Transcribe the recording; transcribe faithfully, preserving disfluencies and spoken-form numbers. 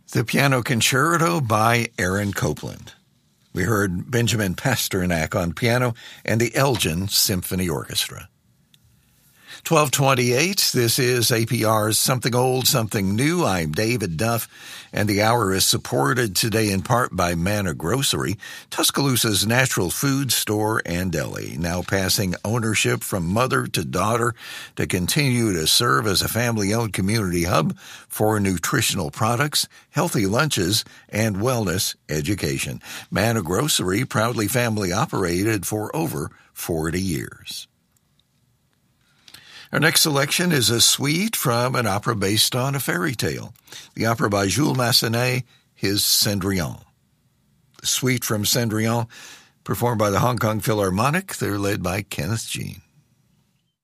The Piano Concerto by Aaron Copland. We heard Benjamin Pasternak on piano and the Elgin Symphony Orchestra. twelve twenty-eight, this is A P R's Something Old, Something New. I'm David Duff, and the hour is supported today in part by Manna Grocery, Tuscaloosa's natural food store and deli, now passing ownership from mother to daughter to continue to serve as a family-owned community hub for nutritional products, healthy lunches, and wellness education. Manna Grocery, proudly family-operated for over forty years. Our next selection is a suite from an opera based on a fairy tale. The opera by Jules Massenet, his Cendrillon. The suite from Cendrillon, performed by the Hong Kong Philharmonic. They're led by Kenneth Jean.